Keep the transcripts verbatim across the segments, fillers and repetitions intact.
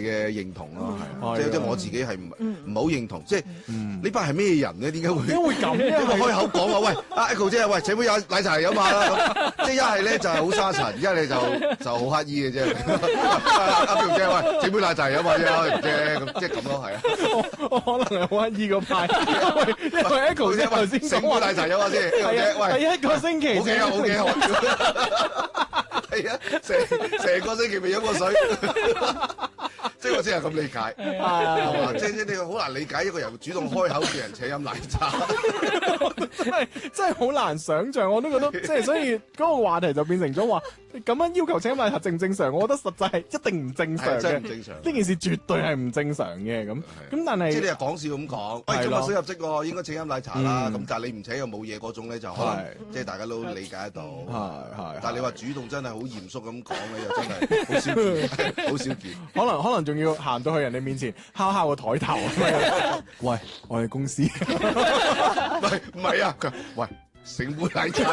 嘅認同咯，係即係即係我自己係唔唔好認同，即係呢班係咩人咧？點解會點會咁咧？ 因為開口講話，喂，阿 Echo 姐，喂，請杯有奶茶嚟飲下啦，咁即係一係咧就係好沙塵，一係就就好乞衣嘅啫。阿 Echo 姐，喂，請杯奶茶嚟飲下啫，啫咁即係咁咯，係啊。 我可能係好乞衣嗰派，因為因為 Echo 姐頭先整杯奶茶飲下先， 係啊，第一個星期好嘅好嘅。係啊，成成個星期未飲過水，即係我先係咁理解，係嘛？即係即係你好難理解一個人主動開口叫人請飲奶茶， 真係真係好難想像。我都覺得即係所以嗰個話題就變成咗話咁樣要求請飲奶茶正唔正常？我覺得實際係一定唔正常嘅， 真係唔正常。 呢件事絕對係唔正常嘅咁。咁但係即係你係講笑咁講，喂，今日新入職喎，應該請飲奶茶啦。咁但係你唔請又冇嘢嗰種咧，就可能即係大家都理解得到。係係。但係你話主動真係好嚴肅咁講咧，又真係好少見，好少見。 可能可能仲要行到去人哋面前敲敲個台頭。喂，我哋公司。 唔係唔係啊！佢喂，醒杯奶茶。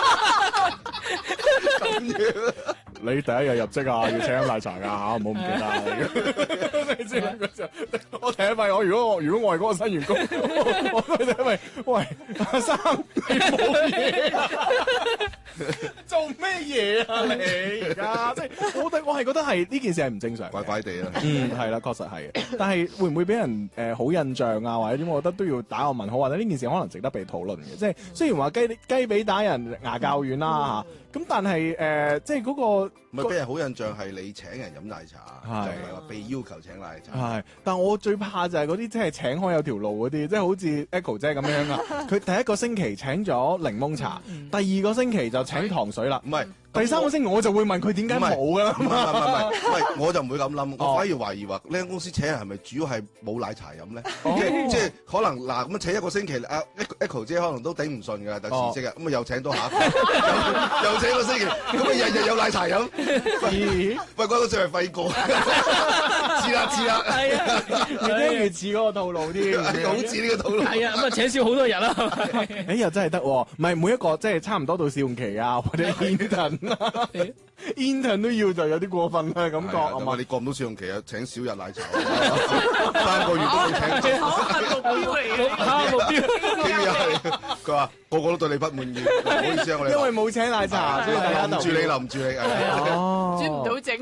咁樣。 你第一日入職啊，要請飲奶茶㗎嚇，唔好唔記得。你知啦，嗰時候我第一位，我如果我如果我係嗰個新員工，我我第一位，喂，阿生你冇嘢啊？做咩嘢啊你而家？即係我我係覺得係呢件事係唔正常， 怪怪地啦。 嗯，係啦，確實係。但係會唔會俾人誒、呃、好印象啊，或者點？我覺得都要打個問號，或者呢件事可能值得被討論嘅。即係雖然話雞雞髀打人牙較軟啦嚇，咁、嗯、但係誒、呃、即係嗰、那個。 唔係俾人好印象係你請人飲奶茶，就唔係話被要求請奶茶。 係，但我最怕就係嗰啲即係請開有條路嗰啲，即係好似 Echo 姐咁樣啊。佢第一個星期請咗檸檬茶，第二個星期就請糖水啦。 唔係， 第三個星期我就會問佢點解冇㗎啦。 唔係唔係唔係，唔係我就唔會咁諗，我反而懷疑話呢間公司請人係咪主要係冇奶茶飲咧？即係可能嗱咁請一個星期，阿 Echo 姐可能都頂唔順㗎，就辭職啊，咁啊又請多下一個，又請個星期，咁啊日日有奶茶飲。喂，嗰個算係廢過，似啦似啦， 係啊，越聽越似嗰個套路添， 好似呢個套路。 係啊，咁啊請少好多日啦。 誒又真係得喎，唔係每一個即係差唔多到試用期啊，或者 intern 啊 intern 都要就有啲過分啦感覺啊嘛。 你過唔到試用期啊，請少日奶茶，三個月都冇請。 目標嚟嘅，目標。 佢話個個都對你不滿意，唔好意思啊，我哋因為冇請奶茶，所以大家留住你，留唔住你， 哦，轉唔到正。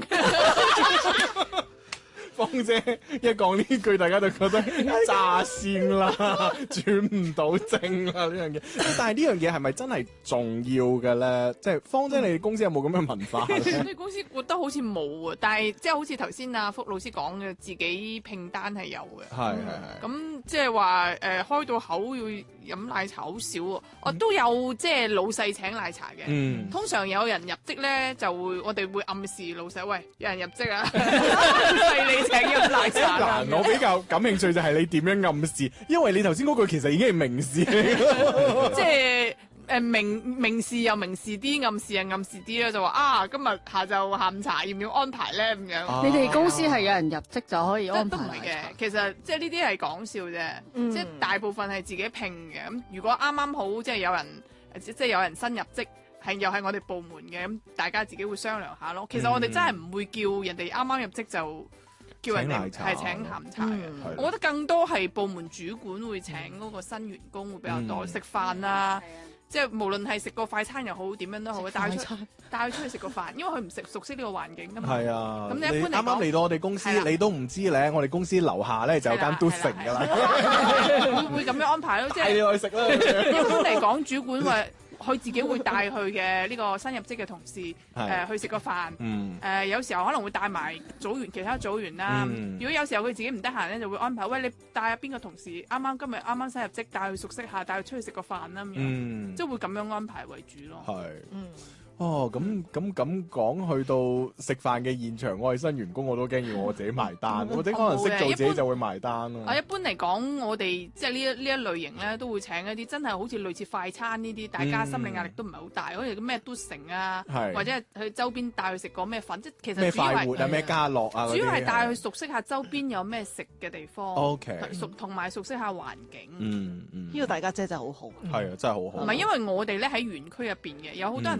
芳姐一講呢句，大家就覺得炸線啦，轉唔到正啦呢樣嘢。但係呢樣嘢係咪真係重要嘅咧？即係芳姐，你哋公司有冇咁嘅文化咧？ 我哋公司覺得好似冇啊，但係即係好似頭先阿福老師講嘅，自己拼單係有嘅。係係係。咁即係話誒，開到口要飲奶茶好少喎。我都有即係老細請奶茶嘅。嗯。通常有人入職咧，就會我哋會暗示老細，喂，有人入職啊，係你。請飲奶茶。 嗱，我比較感興趣就係你點樣暗示，因為你頭先嗰句其實已經係明示嚟嘅。 即係誒明明示又明示啲，暗示又暗示啲咧，就話啊，今日下晝下午茶要唔要安排咧？咁樣。 啊、你哋公司係有人入職就可以安排？ 都唔係嘅，其實即係呢啲係講笑啫，嗯、即係大部分係自己拼嘅。咁如果啱啱好即係有人即係有人新入職。係又係我哋部門嘅，咁大家自己會商量下咯。其實我哋真係唔會叫人哋啱啱入職就叫人哋係請下午茶嘅。嗯、我覺得更多係部門主管會請嗰個新員工會比較多，食、嗯、飯啦，嗯、即係無論係食個快餐又好，點樣都好，帶佢出帶佢出去食個飯，因為佢唔食熟悉呢個環境㗎嘛。係啊，咁你一般嚟講，啱啱嚟到我哋公司， 啊、你都唔知咧，我哋公司樓下咧就有間都城㗎啦， 會咁樣安排咯，即係你去食啦。 一般嚟講，主管話。佢自己會帶佢嘅呢個新入職嘅同事誒、呃、去食個飯，誒、嗯呃、有時候可能會帶埋組員其他組員啦。嗯、如果有時候佢自己唔得閒咧，就會安排喂，你帶下邊個同事啱啱今日啱啱新入職，帶佢熟悉下，帶佢出去食個飯啦咁樣，嗯、即係會咁樣安排為主咯。係，嗯。 哦，咁咁咁講，去到食飯嘅現場，我係新員工，我都驚要我自己埋單，或者可能識做自己就會埋單咯。 啊，一般嚟講，我哋即係呢一呢一類型咧，都會請一啲真係好似類似快餐呢啲，大家心理壓力都唔係好大，好似咩都城啊，或者係去周邊帶佢食過咩粉，即係其實咩快活啊，咩家樂啊， 主要係帶佢熟悉下周邊有咩食嘅地方 ，OK， 熟同埋熟悉下環境。 嗯嗯，呢個大家姐真係好好。 係啊，真係好好。 唔係因為我哋咧喺園區入邊嘅，有好多人即係唔會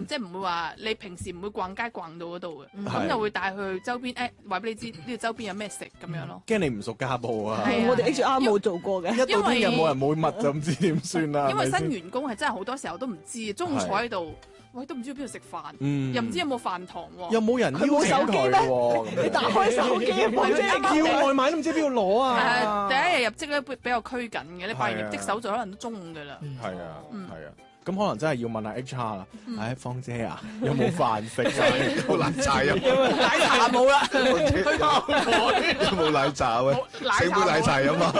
話你平時唔會逛街逛到嗰度嘅， 嗯咁就會帶佢去周邊誒，話俾你知呢度周邊有咩食咁樣咯。 驚你唔熟家暴啊！ 係啊我哋 H R 冇做過嘅， 一到聽日冇人冇物就唔知點算啦。 因為係咪先新員工係真係好多時候都唔知，中午坐喺度，喂都唔知去邊度食飯， 嗯又唔知有冇飯堂喎。 又冇人邀請佢冇手機佢咩喎，咁樣你打開手機啊，冇係啊啫。 叫外賣都唔知邊度攞啊！ 誒第一日入職咧比比較拘謹嘅，你辦完係啊入職手續可能都中午㗎啦。 嗯係啊， 嗯係啊。咁可能真係要問下 H R 啦。 嗯唉，芳姐啊，有冇飯食啊？ 有冇奶茶飲？ 奶茶冇啦， 有冇奶茶喂？ 奶整杯奶茶飲啊！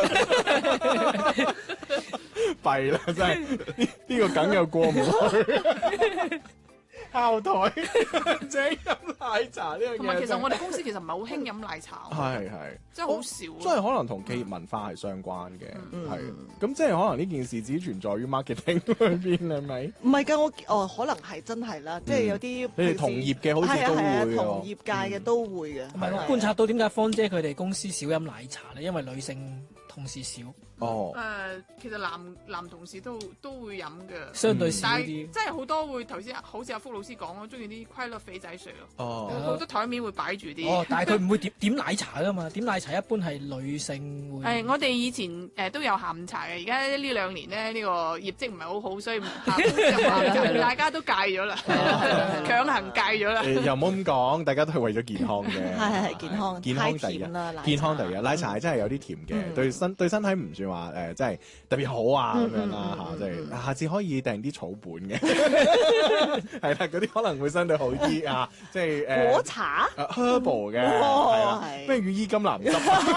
弊啦，真係呢呢個梗又過唔去。敲台請飲奶茶呢樣嘢， 同埋其實我哋公司其實唔係好興飲奶茶， 係係。 真係好少。 即係可能同企業文化係相關嘅， 嗯係咁即係可能呢件事只存在於 marketing 裏邊係咪？ 唔係㗎，我哦可能係真係啦，即係有啲你哋同業嘅好似都係啊係啊會同業界嘅都會嘅。 同埋我係啊觀察到點解芳姐佢哋公司少飲奶茶咧？因為女性同事少， 哦， 誒，其實男男同事都都會飲嘅， 相對少但啲係。真係好多會頭先好似阿福老師講咯，中意啲規律肥仔水咯， 哦， 好多台面會擺住啲。 哦，但係佢唔會點點奶茶噶嘛？點奶茶一般係女性會。 誒，我哋以前誒都有下午茶嘅，而家呢兩年咧呢個業績唔係好好，所以下午就下午茶大家都戒咗啦，強行戒咗啦。 誒又唔好咁講，大家都係為咗健康嘅， 係係係健康， 健康太第一甜啦，奶茶健康第一，奶茶係真係有啲甜嘅， 嗯對身對身體唔算話誒，真係特別好啊咁嗯樣啦嚇， 嗯嗯即係嗯下次可以訂啲草本嘅，係啦，嗰啲可能會相對好啲啊，即係誒果茶， 誒 herbal 嘅， 哦係啦， 係咩羽衣甘藍汁。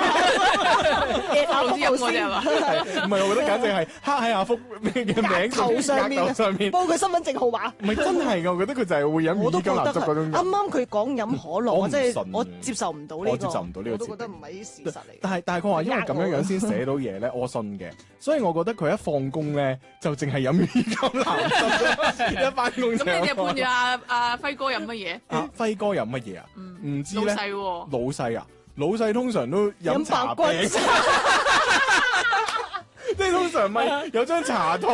阿唔知飲我哋係嘛？ 係唔係？我覺得簡直係刻喺阿福嘅名頭上面額頭上面， 報佢身份證號碼。 唔係真係㗎。我覺得佢就係會飲羽衣我都覺得甘藍汁嗰種係啱人。 啱佢講飲可樂， 我唔我真係信我接受唔到呢個， 我接受唔到呢個我都字覺得唔係啲事實嚟。 但係但係佢話因為咁樣樣先寫到嘢咧，我信嘅。所以我覺得佢一放工咧就淨係飲羽衣甘藍汁，一翻工就咁你哋伴住阿阿輝哥飲乜嘢？ 阿輝哥飲乜嘢啊？ 嗯， 唔知老咧。 細喎。 老細啊，老細通常都飲飲茶白餅， 骨即係通常咪有張茶台。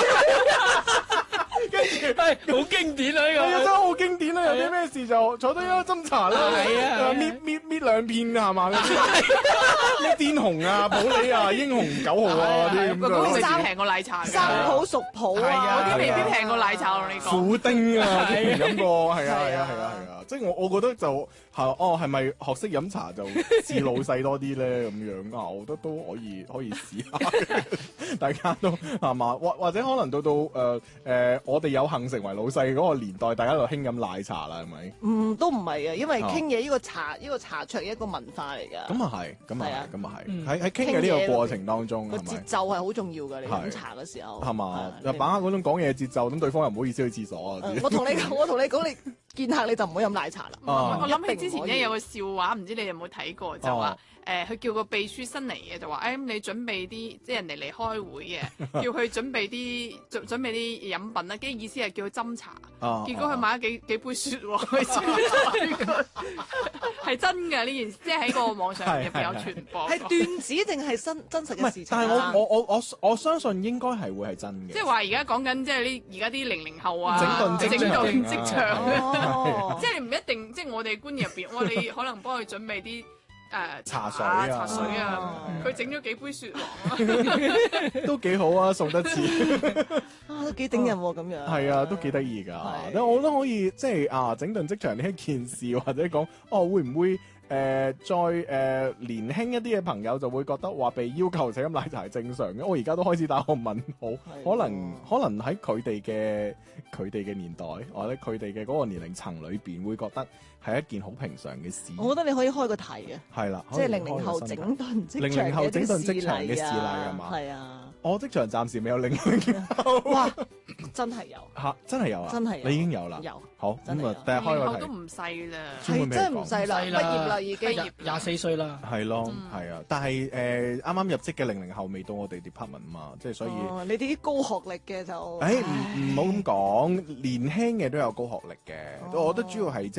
跟住係好經典啊！ 係啊，真呢係好經典啦！有啲咩事就坐低一斟茶啦， 係啊搣搣搣兩片係嘛？咩滇紅啊、普洱啊、英紅九號啊啲咁嗰啲未樣， 必平過奶茶㗎， 生普熟普係啊啊， 嗰啲未必平過奶茶，我同你講。 苦丁啊，之前飲過，係啊係啊係啊係啊係啊，即係我我覺得就係哦，係咪學識飲茶就似老細多啲咧咁樣啊？我覺得都可以可以試下，大家都係嘛？或或者可能到到誒誒，我哋有幸成為老細嗰個年代，大家就興飲奶茶啦，係咪？ 嗯，都唔係啊，因為哦傾嘢呢個茶呢個茶桌一個文化嚟㗎。 咁啊係，咁啊係啊係，咁啊係， 嗯喺喺傾嘅呢個過程當中個係咪節？奏係好重要㗎，你係飲茶嘅時候係嘛？ 係就把握嗰種講嘢節奏，咁對方又唔好意思去廁所啊。 誒我同你講，我同你講，你見客你就唔好飲奶茶啦。 啊我諗起之前一定唔可以咧有個笑話，唔知你有冇睇過？就話誒，佢叫個秘書新嚟嘅，就話誒咁你準備啲，即係人哋嚟開會嘅，叫佢準備啲準準備啲飲品啦，跟住意思係叫佢斟茶。 啊結果佢買咗幾幾杯雪喎，佢先嚟係真㗎呢件事，即係喺個網上入邊有傳播過。 係段子定係真真實唔係， 嘅事情但係啊？ 我我我我我相信應該係會係真嘅。 即係話而家講緊即係呢而家啲零零後啊， 整頓職整場頓職場啊。 哦即係你唔一定，即係我哋觀念入邊，我哋可能幫佢準備啲誒、呃、 茶水啊茶水啊哦， 佢整咗幾杯雪黃啊， 都幾好啊，送得切。 啊，都幾頂人喎咁樣。 係啊，都幾得意㗎。 係但我覺得可以即係啊，整頓職場呢一件事，或者講哦，會唔會誒、呃、再誒、呃、年輕一啲嘅朋友就會覺得話被要求請飲奶茶係正常嘅？我而家都開始打個問號，可能可能喺佢哋嘅佢哋嘅年代，或者佢哋嘅嗰個年齡層裏邊，會覺得係一件好平常嘅事。 我覺得你可以開個題嘅， 係啦， 即係零零後整頓職場零零後整頓職場嘅嘅事例係嘛係啊， 我職場暫時未有零零後哇，真係有， 嚇，真係有啊！ 真係有你已經有啦。 有好咁啊， 真係有第日開個題零零後都。唔細啦。 專門俾係真係唔人講細啦，畢細啦業啦已經。 廿廿四歲啦， 係咯， 嗯係啊，但係誒啱啱入職嘅零零後未到我哋 department 嘛，即係所以， 哦你哋啲高學歷嘅就， 誒唔唔好咁講，年輕嘅都有高學歷嘅， 哦我覺得主要係即係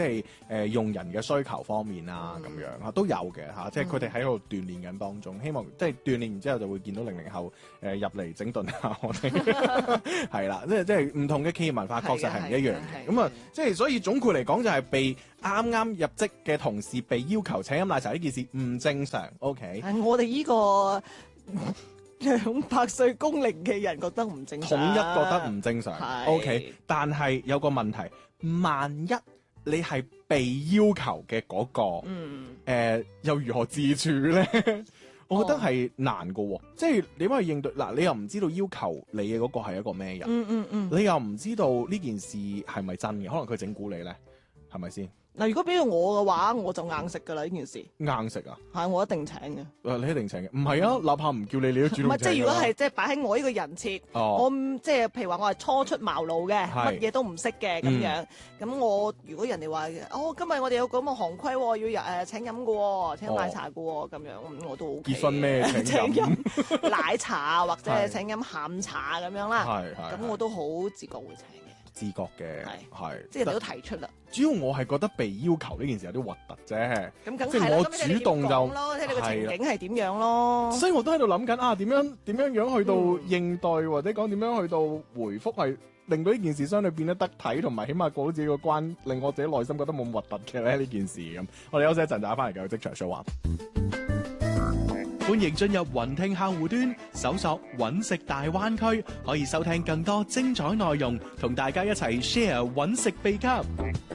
呃、用人嘅需求方面啊咁、嗯、樣啊都有嘅嚇、啊，即係佢哋喺度鍛鍊緊當中，希望即係鍛鍊完之後就會見到零零後誒、呃、入嚟整頓下我哋，係啦，即係即係唔同嘅企業文化確實係唔一樣嘅，咁啊即係所以總括嚟講就係被啱啱入職嘅同事被要求請飲奶茶呢件事唔正常 ，OK？ 係我哋呢個兩百歲高齡嘅人覺得唔正常， 統一覺得唔正常係 ，OK？但係有個問題，萬一你係被要求嘅嗰個， 嗯， 誒又如何自處咧？我覺得係難嘅喎，即係你可以應對嗱，你又唔知道要求你嘅嗰個係一個咩人， 嗯嗯嗯， 你又唔知道呢件事係咪真嘅，可能佢整蠱你咧，係咪先？ 嗱，如果俾到我嘅話，我就硬食㗎啦呢件事。 硬食啊？ 係，我一定請嘅。 誒，你一定請嘅？唔係啊，哪怕唔叫你，你都主動請㗎啦。 唔係，即係如果係即係擺喺我呢個人設， 哦、 我即係譬如話我係初出茅廬嘅，乜嘢都唔識嘅咁樣。咁、嗯、我如果人哋話哦，今日我哋有咁嘅行規喎，要誒、呃、請飲嘅喎，請奶茶嘅喎，咁、哦、樣咁我都 O K。結婚咩請飲？請飲奶茶或者係請飲下午茶咁樣啦。係係。咁我都好自覺會請嘅。 自覺嘅係， 即係你都提出啦。 主要我係覺得被要求呢件事有啲核突啫。咁梗係啦，我主動就睇你個情景係點樣咯。 所以我都喺度諗緊啊，點樣點樣樣去到應對，嗯、或者講點樣去到回覆，係令到呢件事相對變得得體，同埋起碼過到自己個關，令我自己內心覺得冇咁核突嘅咧呢件事咁。我哋休息一陣，打翻嚟繼續職場 show 話。歡迎進入雲聽客戶端，搜索揾食大灣區，可以收聽更多精彩內容，同大家一齊 share 揾食秘笈。